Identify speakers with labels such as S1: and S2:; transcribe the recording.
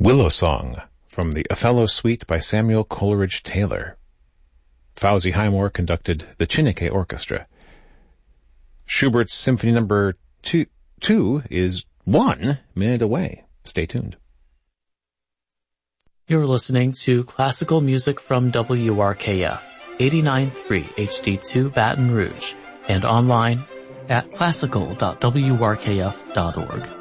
S1: Willow Song from the Othello Suite by Samuel Coleridge Taylor. Fawzi Highmore conducted the Chineke Orchestra. Schubert's Symphony No. 2 is 1 minute away. Stay tuned.
S2: You're listening to classical music from WRKF 89.3 HD2 Baton Rouge and online at classical.wrkf.org.